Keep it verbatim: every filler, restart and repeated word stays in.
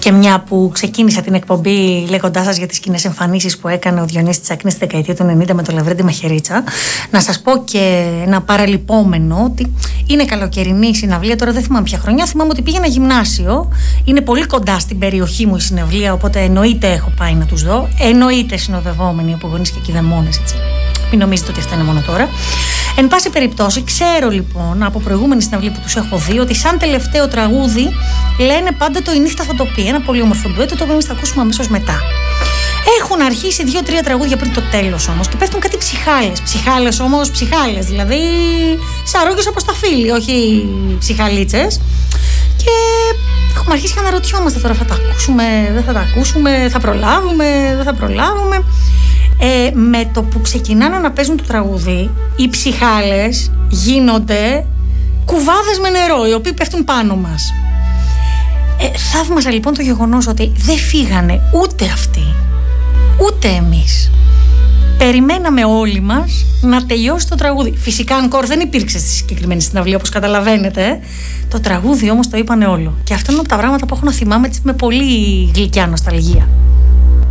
Και μια που ξεκίνησα την εκπομπή λέγοντάς σας για τις κοινές εμφανίσεις που έκανε ο Διονύσης Τσακνής στη δεκαετία του ενενήντα με το Λαβρέντι Μαχαιρίτσα, να σας πω και ένα παραλυπόμενο ότι είναι καλοκαιρινή συναυλία. Τώρα δεν θυμάμαι ποια χρονιά. Θυμάμαι ότι πήγαινα γυμνάσιο. Είναι πολύ κοντά στην περιοχή μου η συναυλία, οπότε εννοείται έχω πάει να τους δω. Εννοείται συνοδευόμενοι από γονείς και κηδεμόνες, έτσι. Μην νομίζετε ότι αυτά είναι μόνο τώρα. Εν πάση περιπτώσει, ξέρω λοιπόν από προηγούμενη συναυλία που τους έχω δει ότι σαν τελευταίο τραγούδι λένε πάντα το «Η νύχτα θα το πει». Ένα πολύ όμορφο ντουέτο, το οποίο εμείς θα ακούσουμε αμέσως μετά. Έχουν αρχίσει δύο-τρία τραγούδια πριν το τέλος όμως και πέφτουν κάτι ψυχάλες. Ψυχάλες όμως, ψυχάλες. Δηλαδή σαρόγγες από στα φίλη, όχι ψυχαλίτσες. Και έχουμε αρχίσει και αναρωτιόμαστε τώρα, θα τα ακούσουμε, δεν θα τα ακούσουμε, θα προλάβουμε, δεν θα προλάβουμε. Ε, με το που ξεκινάνε να παίζουν το τραγούδι, οι ψυχάλες γίνονται κουβάδες με νερό, οι οποίοι πέφτουν πάνω μας. Ε, θαύμασα λοιπόν το γεγονός ότι δεν φύγανε ούτε αυτοί, ούτε εμείς. Περιμέναμε όλοι μας να τελειώσει το τραγούδι. Φυσικά ανκόρ δεν υπήρξε στη συγκεκριμένη συναυλία, όπως καταλαβαίνετε. Το τραγούδι όμως το είπανε όλο. Και αυτό είναι από τα πράγματα που έχω να θυμάμαι με πολύ γλυκιά νοσταλγία.